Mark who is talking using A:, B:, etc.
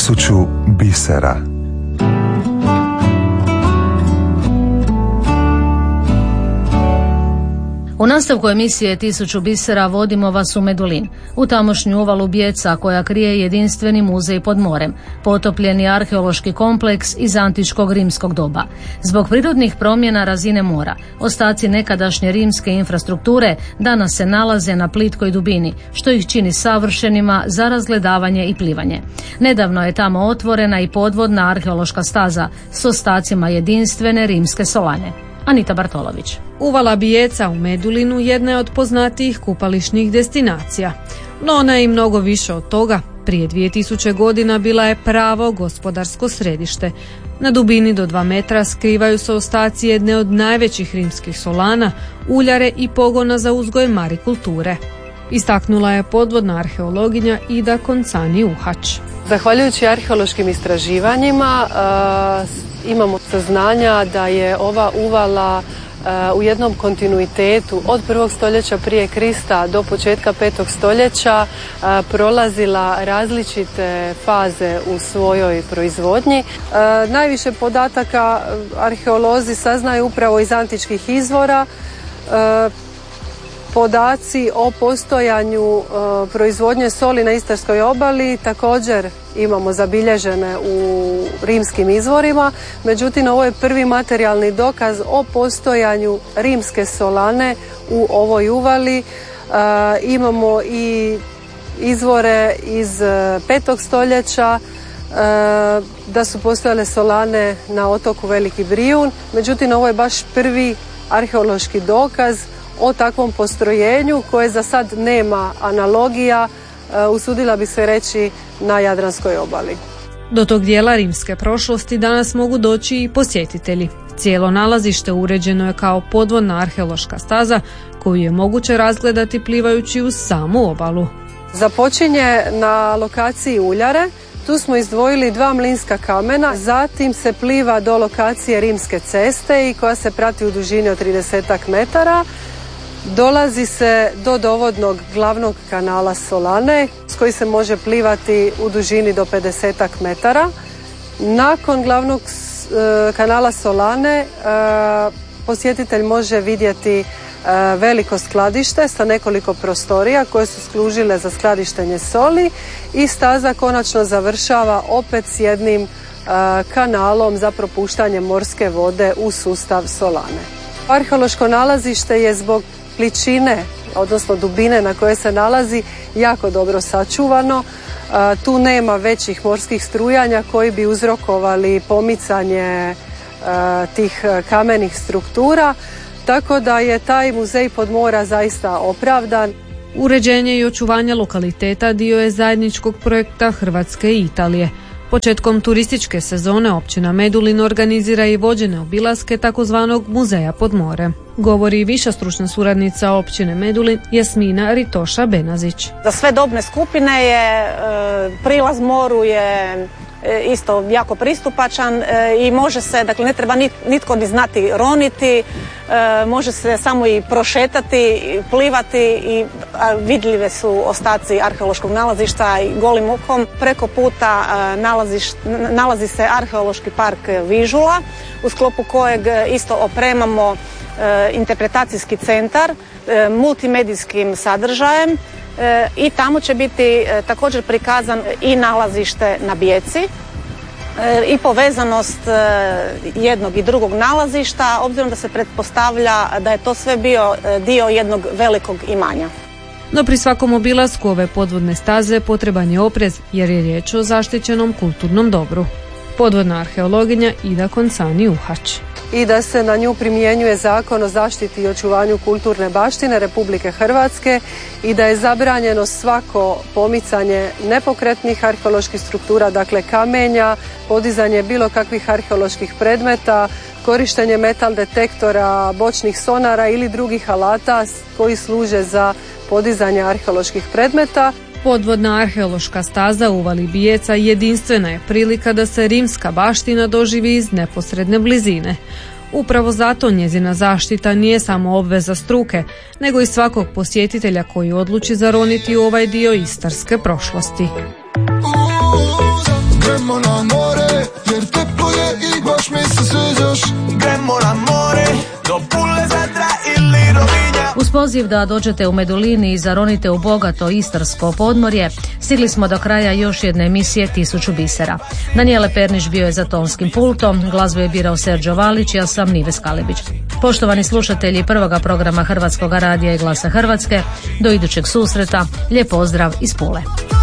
A: 1000 bisera.
B: U nastavku emisije 1000 bisera vodimo vas u Medulin, u tamošnju uvalu Bijeca koja krije jedinstveni muzej pod morem, potopljeni arheološki kompleks iz antičkog rimskog doba. Zbog prirodnih promjena razine mora, ostaci nekadašnje rimske infrastrukture danas se nalaze na plitkoj dubini, što ih čini savršenima za razgledavanje i plivanje. Nedavno je tamo otvorena i podvodna arheološka staza s ostacima jedinstvene rimske solane. Anita Bartolović.
C: Uvala Bijeca u Medulinu jedna je od poznatijih kupališnih destinacija. No ona je i mnogo više od toga. Prije 2000 godina bila je pravo gospodarsko središte. Na dubini do 2 metra skrivaju se ostaci jedne od najvećih rimskih solana, uljare i pogona za uzgoj marikulture. Istaknula je podvodna arheologinja Ida Koncani-Uhać.
D: Zahvaljujući arheološkim istraživanjima imamo saznanja da je ova uvala u jednom kontinuitetu od 1. stoljeća prije Krista do početka 5. stoljeća prolazila različite faze u svojoj proizvodnji. Najviše podataka arheolozi saznaju upravo iz antičkih izvora. Podaci o postojanju proizvodnje soli na Istarskoj obali također imamo zabilježene u rimskim izvorima, međutim ovo je prvi materijalni dokaz o postojanju rimske solane u ovoj uvali. Imamo i izvore iz 5. stoljeća da su postojale solane na otoku Veliki Brijun, međutim ovo je baš prvi arheološki dokaz o takvom postrojenju koje za sad nema analogija, usudila bi se reći, na Jadranskoj obali.
C: Do tog dijela rimske prošlosti danas mogu doći i posjetitelji. Cijelo nalazište uređeno je kao podvodna arheološka staza koju je moguće razgledati plivajući uz samu obalu.
D: Započinje na lokaciji uljare. Tu smo izdvojili 2 mlinska kamena, zatim se pliva do lokacije Rimske ceste i koja se prati u dužini od 30 metara. Dolazi se do dovodnog glavnog kanala Solane s koji se može plivati u dužini do 50 metara. Nakon glavnog kanala Solane posjetitelj može vidjeti veliko skladište sa nekoliko prostorija koje su služile za skladištenje soli i staza konačno završava opet s jednim kanalom za propuštanje morske vode u sustav Solane. Arheološko nalazište je zbog pličine, odnosno dubine na koje se nalazi, jako dobro sačuvano. Tu nema većih morskih strujanja koji bi uzrokovali pomicanje tih kamenih struktura, tako da je taj muzej podmora zaista opravdan.
C: Uređenje i očuvanje lokaliteta dio je zajedničkog projekta Hrvatske i Italije. Početkom turističke sezone općina Medulin organizira i vođene obilaske takozvanog muzeja pod morem. Govori viša stručna suradnica općine Medulin Jasmina Ritoša-Benazić.
E: Za sve dobne skupine je prilaz moru je isto jako pristupačan i može se, dakle ne treba nitko ni znati roniti, može se samo i prošetati, plivati i vidljive su ostaci arheološkog nalazišta i golim okom. Preko puta nalazi se arheološki park Vižula u sklopu kojeg isto opremamo interpretacijski centar multimedijskim sadržajem i tamo će biti također prikazan i nalazište na Bijeci i povezanost jednog i drugog nalazišta, obzirom da se pretpostavlja da je to sve bio dio jednog velikog imanja.
C: No pri svakom obilasku ove podvodne staze potreban je oprez jer je riječ o zaštićenom kulturnom dobru. Podvodna arheologinja Ida Koncani-Uhać.
D: I da se na nju primjenjuje Zakon o zaštiti i očuvanju kulturne baštine Republike Hrvatske i da je zabranjeno svako pomicanje nepokretnih arheoloških struktura, dakle kamenja, podizanje bilo kakvih arheoloških predmeta, korištenje metal detektora, bočnih sonara ili drugih alata koji služe za podizanje arheoloških predmeta.
C: Podvodna arheološka staza u uvali Bijeca jedinstvena je prilika da se rimska baština doživi iz neposredne blizine. Upravo zato njezina zaštita nije samo obveza struke, nego i svakog posjetitelja koji odluči zaroniti u ovaj dio istarske prošlosti.
A: Gremo na more, jer teplo je i baš mi se sviđaš. Gremo na more, do Pule, Zadra ili Rovinja.
B: Uz poziv da dođete u Medulin i zaronite u bogato istarsko podmorje, stigli smo do kraja još jedne emisije 1000 bisera. Danijele Perniš bio je za tonskim pultom, glazbu je birao Serđo Valić, ja sam Nives Kalibić. Poštovani slušatelji prvoga programa Hrvatskog radija i Glasa Hrvatske, do idućeg susreta, lijep pozdrav iz Pule.